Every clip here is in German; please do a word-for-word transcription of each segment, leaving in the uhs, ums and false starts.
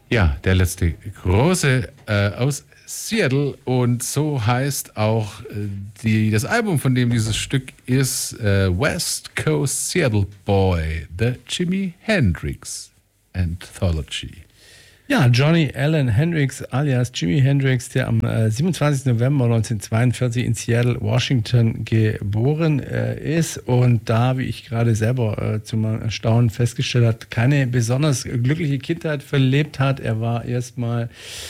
Ja, der letzte große äh, aus Seattle, und so heißt auch äh, die, das Album, von dem dieses Stück ist, äh, West Coast Seattle Boy, The Jimi Hendrix Anthology. Ja, Johnny Allen Hendrix alias Jimi Hendrix, der am äh, siebenundzwanzigsten November neunzehnhundertzweiundvierzig in Seattle, Washington geboren äh, ist und da, wie ich gerade selber äh, zum Erstaunen festgestellt habe, keine besonders glückliche Kindheit verlebt hat. Er war erstmal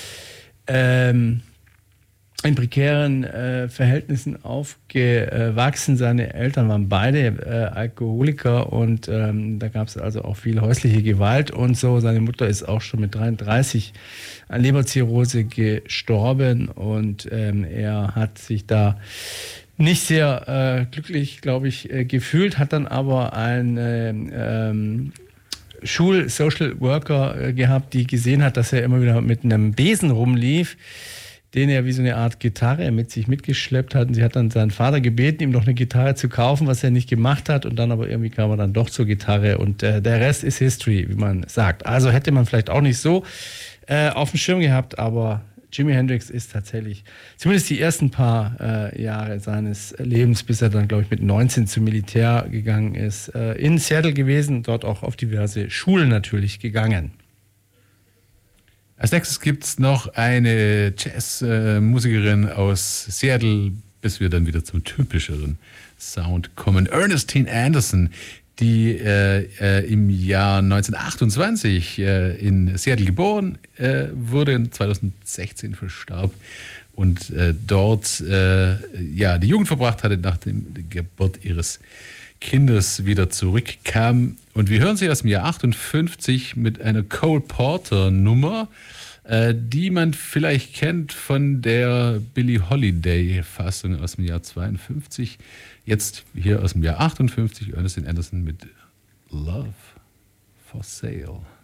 ähm, in prekären äh, Verhältnissen aufgewachsen. Seine Eltern waren beide äh, Alkoholiker und ähm, da gab es also auch viel häusliche Gewalt und so. Seine Mutter ist auch schon mit dreiunddreißig an Leberzirrhose gestorben und ähm, er hat sich da nicht sehr äh, glücklich, glaube ich, äh, gefühlt, hat dann aber ein ähm, Schul-Social Worker äh, gehabt, die gesehen hat, dass er immer wieder mit einem Besen rumlief, den er wie so eine Art Gitarre mit sich mitgeschleppt hat. Und sie hat dann seinen Vater gebeten, ihm noch eine Gitarre zu kaufen, was er nicht gemacht hat. Und dann aber irgendwie kam er dann doch zur Gitarre. Und äh, der Rest ist History, wie man sagt. Also hätte man vielleicht auch nicht so äh, auf dem Schirm gehabt, aber Jimi Hendrix ist tatsächlich, zumindest die ersten paar äh, Jahre seines Lebens, bis er dann, glaube ich, mit neunzehn zum Militär gegangen ist, äh, in Seattle gewesen, dort auch auf diverse Schulen natürlich gegangen. Als nächstes gibt es noch eine Jazzmusikerin aus Seattle, bis wir dann wieder zum typischeren Sound kommen. Ernestine Anderson, die äh, äh, im Jahr neunzehnhundertachtundzwanzig äh, in Seattle geboren äh, wurde, zweitausendsechzehn verstarb und äh, dort äh, ja, die Jugend verbracht hatte, nach der Geburt ihres Kindes wieder zurückkam. Und wir hören sie aus dem Jahr achtundfünfzig mit einer Cole Porter Nummer, äh, die man vielleicht kennt von der Billie Holiday Fassung aus dem Jahr zweiundfünfzig. Jetzt hier aus dem Jahr achtundfünfzig, Ernestine Anderson mit Love for Sale.